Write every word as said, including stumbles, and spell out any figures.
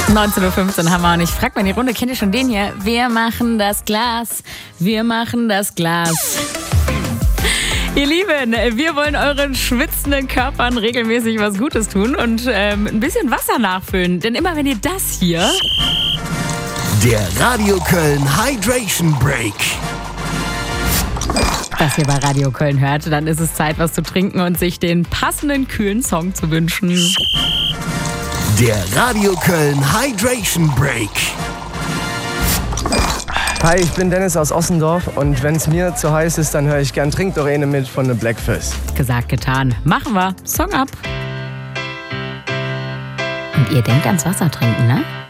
neunzehn Uhr fünfzehn haben wir und ich frag mal in die Runde, kennt ihr schon den hier? Wir machen das Glas, wir machen das Glas. Ihr Lieben, wir wollen euren schwitzenden Körpern regelmäßig was Gutes tun und ähm, ein bisschen Wasser nachfüllen. Denn immer wenn ihr das hier... Der Radio Köln Hydration Break. Das ihr bei Radio Köln hört, dann ist es Zeit, was zu trinken und sich den passenden kühlen Song zu wünschen. Der Radio Köln Hydration Break. Hi, ich bin Dennis aus Ossendorf und wenn es mir zu heiß ist, dann höre ich gern Trink doch eine mit von The Blackfist. Gesagt, getan. Machen wir. Song ab. Und ihr denkt ans Wasser trinken, ne?